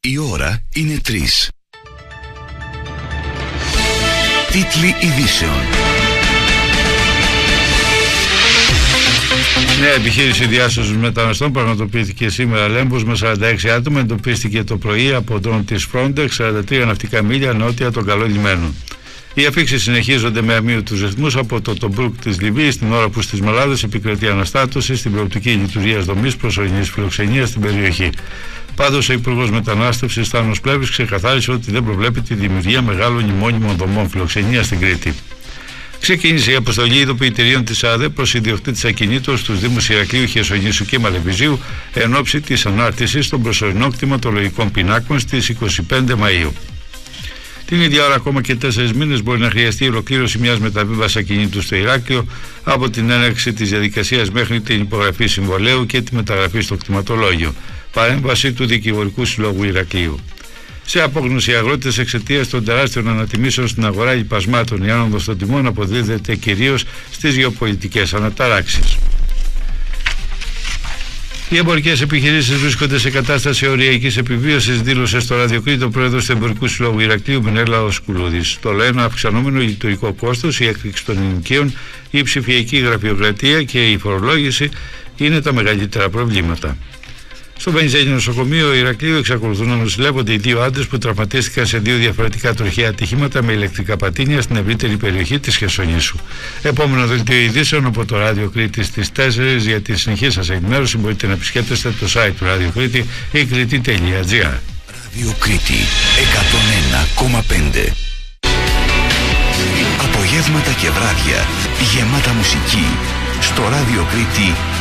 Η ώρα είναι 3. Τίτλοι ειδήσεων. Νέα επιχείρηση διάσωσης μεταναστών πραγματοποιήθηκε σήμερα Λέμβος με 46 άτομα. Εντοπίστηκε το πρωί από ντρόν της Frontex 43 ναυτικά μίλια νότια των Καλών Λιμένων. Οι αφήξεις συνεχίζονται με αμύωτους ρυθμούς από το Τομπρούκ της Λιβύης, την ώρα που στις Μαλάδες επικρατεί αναστάτωση στην προοπτική λειτουργίας δομής προσωρινής φιλοξενίας στην περιοχή. Πάντως, ο Υπουργός Μετανάστευσης Θάνος Πλεύρης ξεκαθάρισε ότι δεν προβλέπει τη δημιουργία μεγάλων ημώνυμων δομών φιλοξενίας στην Κρήτη. Ξεκίνησε η αποστολή ειδοποιητηρίων της ΑΔΕ προς ιδιοκτήτης ακινήτων στους Δήμους Ηρακλείου, Χερσονήσου και Μαλεβιζίου εν ώψη της ανάρτησης των προσωρινών κτηματολογικών πινάκων στις 25 Μαΐου. Την ίδια ώρα, ακόμα και 4 μήνες μπορεί να χρειαστεί η ολοκλήρωση μιας μεταβίβασης ακινήτου στο Ηράκλειο από την έναρξη της διαδικασίας μέχρι την υπογραφή συμβολαίου και τη μεταγραφή στο κτηματολόγιο. Παρέμβαση του Δικηγορικού Συλλόγου Ηρακλείου. Σε απόγνωση, οι αγρότες εξαιτίας των τεράστιων ανατιμήσεων στην αγορά λιπασμάτων, η άνοδος των τιμών αποδίδεται κυρίως στις γεωπολιτικές αναταράξεις. Οι εμπορικές επιχειρήσεις βρίσκονται σε κατάσταση οριακής επιβίωσης, δήλωσε στο Ραδιοκρήτη ο πρόεδρος του Εμπορικού Συλλόγου Ηρακλείου, Μενέλαος Κουλούδης. Το λένε αυξανόμενο λειτουργικό κόστος, η έκρηξη των ενοικίων, η ψηφιακή γραφειοκρατία και η φορολόγηση είναι τα μεγαλύτερα προβλήματα. Στο Βενιζέλιο νοσοκομείο Ηρακλείου εξακολουθούν να νοσηλεύονται οι 2 άντρες που τραυματίστηκαν σε 2 διαφορετικά τροχαία ατυχήματα με ηλεκτρικά πατίνια στην ευρύτερη περιοχή της Χερσονήσου. Επόμενο δελτίο ειδήσεων από το Ράδιο Κρήτη στις 4. Για τη συνεχή σας ενημέρωση μπορείτε να επισκέπτεστε το site του Ράδιο Κρήτη ή κρήτη.gr. Ράδιο Κρήτη 101,5. Απογεύματα και βράδια γεμάτα μουσική στο Ράδιο Κρήτη